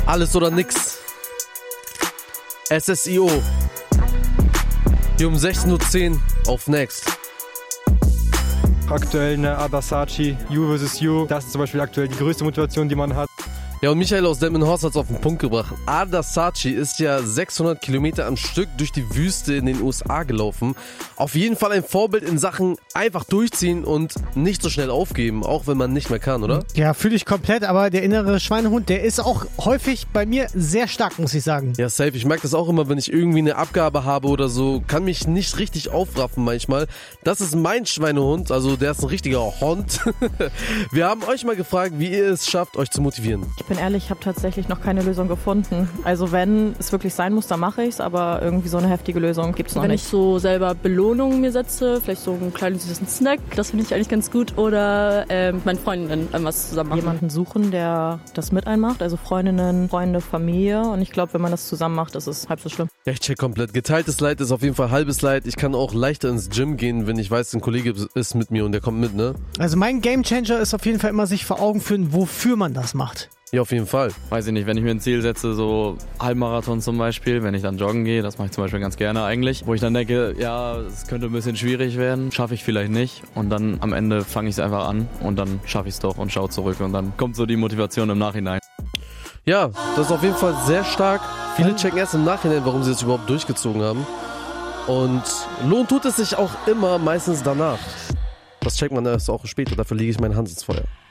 Alles oder nix. SSIO. Hier um 16:10 Uhr auf Next. Aktuell eine Adasachi, You vs. You. Das ist zum Beispiel aktuell die größte Motivation, die man hat. Ja, und Michael aus Delmenhorst hat es auf den Punkt gebracht. Adasachi ist ja 600 Kilometer am Stück durch die Wüste in den USA gelaufen. Auf jeden Fall ein Vorbild in Sachen einfach durchziehen und nicht so schnell aufgeben, auch wenn man nicht mehr kann, oder? Ja, fühle ich komplett, aber der innere Schweinehund, der ist auch häufig bei mir sehr stark, muss ich sagen. Ja, safe. Ich merke das auch immer, wenn ich irgendwie eine Abgabe habe oder so, kann mich nicht richtig aufraffen manchmal. Das ist mein Schweinehund, also der ist ein richtiger Hund. Wir haben euch mal gefragt, wie ihr es schafft, euch zu motivieren. Ich bin ehrlich, ich habe tatsächlich noch keine Lösung gefunden. Also wenn es wirklich sein muss, dann mache ich es, aber irgendwie so eine heftige Lösung gibt es noch nicht. Wenn ich so selber Belohnungen mir setze, vielleicht so einen kleinen süßen Snack, das finde ich eigentlich ganz gut. Oder mit meinen Freundinnen was zusammen machen. Jemanden suchen, der das mit einem macht, also Freundinnen, Freunde, Familie. Und ich glaube, wenn man das zusammen macht, ist es halb so schlimm. Ja, ich check komplett. Geteiltes Leid ist auf jeden Fall halbes Leid. Ich kann auch leichter ins Gym gehen, wenn ich weiß, ein Kollege ist mit mir und der kommt mit, ne? Also mein Gamechanger ist auf jeden Fall immer sich vor Augen führen, wofür man das macht. Ja, auf jeden Fall. Weiß ich nicht, wenn ich mir ein Ziel setze, so Halbmarathon zum Beispiel, wenn ich dann joggen gehe, das mache ich zum Beispiel ganz gerne eigentlich, wo ich dann denke, ja, es könnte ein bisschen schwierig werden, schaffe ich vielleicht nicht und dann am Ende fange ich es einfach an und dann schaffe ich es doch und schaue zurück und dann kommt so die Motivation im Nachhinein. Ja, das ist auf jeden Fall sehr stark. Viele checken erst im Nachhinein, warum sie das überhaupt durchgezogen haben. Und lohnt tut es sich auch immer, meistens danach. Das checkt man erst auch später, dafür lege ich meine Hand ins Feuer.